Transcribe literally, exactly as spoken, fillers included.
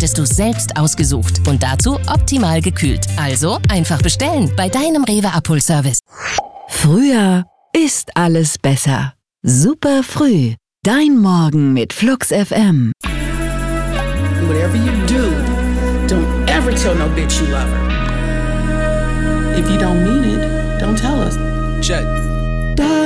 hättest du selbst ausgesucht und dazu optimal gekühlt. Also einfach bestellen bei deinem Rewe Abholservice. Früher ist alles besser. Super früh. Dein Morgen mit Flux F M. Whatever you do, don't ever tell no bitch you love her. If you don't mean it, don't tell us. Check.